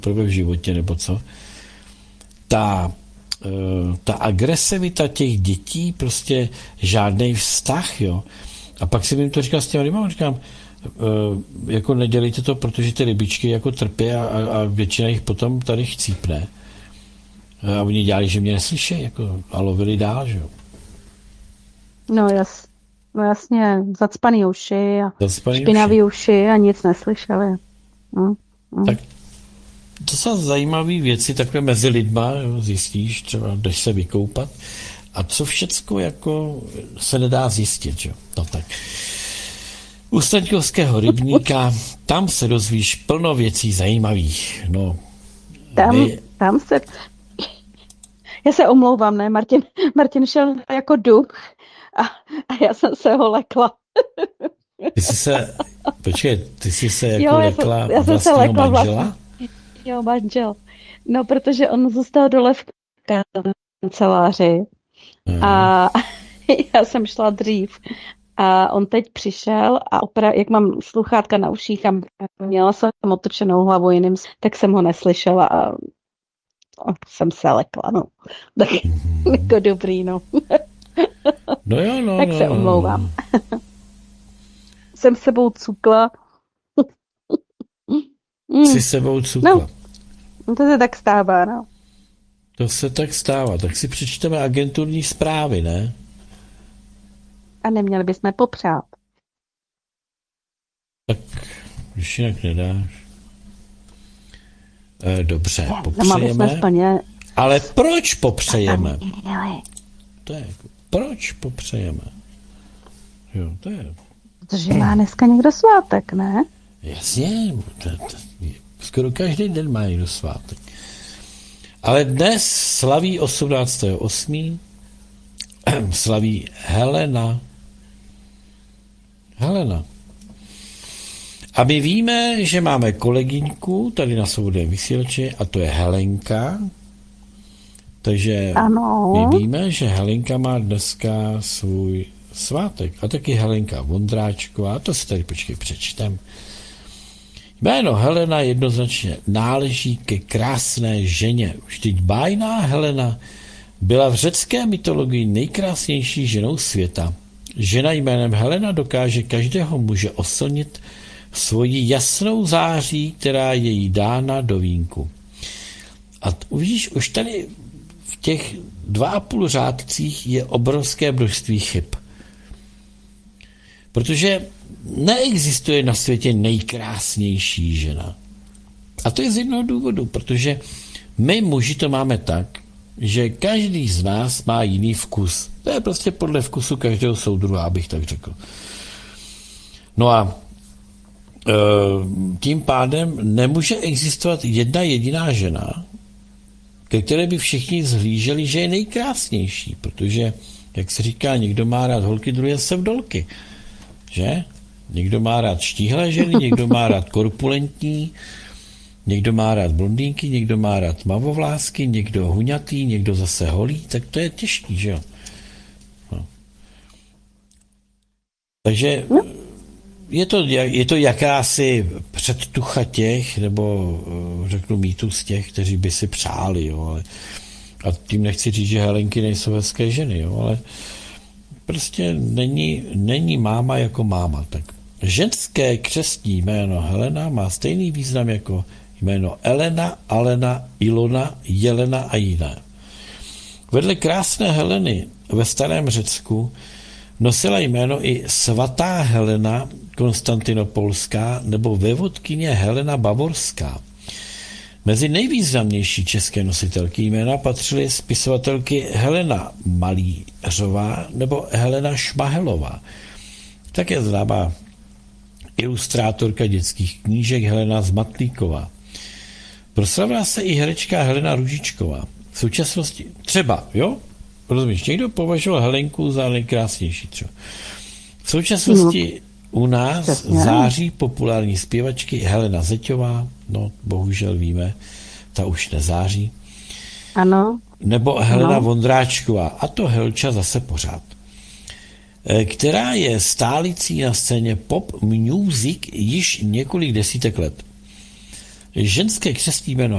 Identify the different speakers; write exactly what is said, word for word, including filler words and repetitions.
Speaker 1: v životě, nebo co. Ta, ta agresivita těch dětí, prostě žádný vztah, jo. A pak jsem jim to říkal s těma rybama, říkám, jako nedělejte to, protože ty rybičky jako trpí a, a většina jich potom tady chcípne. A oni dělali, že mě neslyší, jako, a lovili dál, že jo.
Speaker 2: No, jas, no jasně, zacpaný uši a
Speaker 1: Zacpaný
Speaker 2: špinavý
Speaker 1: uši.
Speaker 2: uši a nic neslyšeli. Mm, mm.
Speaker 1: Tak to jsou zajímavé věci, takové mezi lidma, jo, zjistíš, třeba jdeš se vykoupat. A co všecko jako se nedá zjistit, jo. No tak. U Staňkovského rybníka, tam se dozvíš plno věcí zajímavých. No,
Speaker 2: Tam,
Speaker 1: my...
Speaker 2: tam se... Já se omlouvám, ne? Martin, Martin šel jako duch a, a já jsem se ho lekla.
Speaker 1: Ty jsi se... Počkej, ty jsi se jako
Speaker 2: jo,
Speaker 1: lekla
Speaker 2: já jsem, já jsem se
Speaker 1: vlastního
Speaker 2: lekla
Speaker 1: manžela?
Speaker 2: Vlastně. Jo, manžel. No, protože on zůstal dole v kanceláři
Speaker 1: Hmm.
Speaker 2: a já jsem šla dřív. A on teď přišel a opra- jak mám sluchátka na uších a měla jsem otočenou hlavu jiným, tak jsem ho neslyšela a o, jsem se lekla, no. Tak
Speaker 1: Mm-hmm.
Speaker 2: jako dobrý, no.
Speaker 1: No jo, no,
Speaker 2: tak
Speaker 1: no,
Speaker 2: se
Speaker 1: no,
Speaker 2: omlouvám. jsem sebou cukla.
Speaker 1: Jsi sebou cukla.
Speaker 2: No, to se tak stává, no.
Speaker 1: To se tak stává. Tak si přečteme agenturní zprávy, ne?
Speaker 2: A neměli bychom popřát.
Speaker 1: Tak, když jinak nedáš. E, dobře,
Speaker 2: No,
Speaker 1: popřejeme.
Speaker 2: Splně...
Speaker 1: Ale proč popřejeme?
Speaker 2: Tam,
Speaker 1: To je jako, proč popřejeme? Jo, to je...
Speaker 2: Protože má dneska někdo svátek, ne?
Speaker 1: Jasně, to, to, skoro každý den má někdo svátek. Ale dnes slaví osmnáctého osmého slaví Helena. Helena. A my víme, že máme kolegyňku tady na Svobodném vysílači a to je Helenka. Takže
Speaker 2: ano.
Speaker 1: my víme, že Helenka má dneska svůj svátek. A taky Helenka Vondráčková, to si tady počkej přečtem. Jméno Helena jednoznačně náleží ke krásné ženě. Vždyť bájná Helena byla v řecké mytologii nejkrásnější ženou světa. Žena jménem Helena dokáže každého muže oslnit svoji jasnou září, která je jí dána do vínku. A uvidíš, už tady v těch dva a půl řádcích je obrovské množství chyb. Protože neexistuje na světě nejkrásnější žena. A to je z jednoho důvodu, protože my muži to máme tak, že každý z nás má jiný vkus. To je prostě podle vkusu každého soudruha, abych tak řekl. No a e, tím pádem nemůže existovat jedna jediná žena, ke které by všichni zhlíželi, že je nejkrásnější, protože, jak se říká, někdo má rád holky, druhý se v dolky. Že? Někdo má rád štíhlé ženy, někdo má rád korpulentní, někdo má rád blondýnky, někdo má rád mavovlásky, někdo huňatý, někdo zase holý, tak to je těžký, že jo? No. Takže je to, je to jakási předtucha těch, nebo řeknu mýtus těch, kteří by si přáli, jo, ale a tím nechci říct, že Helenky nejsou hezké ženy, jo, ale prostě není, není máma jako máma. Tak ženské křestní jméno Helena má stejný význam jako jméno Elena, Alena, Ilona, Jelena a jiné. Vedle krásné Heleny ve starém Řecku nosila jméno i svatá Helena Konstantinopolská nebo vévodkyně Helena Bavorská. Mezi nejvýznamnější české nositelky jména patřily spisovatelky Helena Malířová nebo Helena Šmahelová. Také známá ilustrátorka dětských knížek Helena Zmatlíková. Proslavila se i herečka Helena Růžičková. V současnosti třeba, jo? Rozumíš, někdo považoval Helenku za nejkrásnější třeba. V současnosti u nás
Speaker 2: Přesně.
Speaker 1: září populární zpěvačky Helena Zeťová, no bohužel víme, ta už nezáří.
Speaker 2: Ano.
Speaker 1: Nebo Helena
Speaker 2: ano.
Speaker 1: Vondráčková, a to Helča zase pořád, která je stálicí na scéně pop music již několik desítek let. Ženské křestní jméno